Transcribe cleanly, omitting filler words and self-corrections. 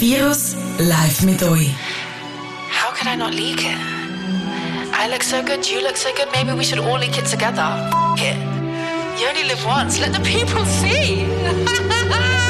Virus live mit euch. How could I not leak it? I look so good, you look so good, maybe we should all leak it together. F*** it. You only live once, let the people see.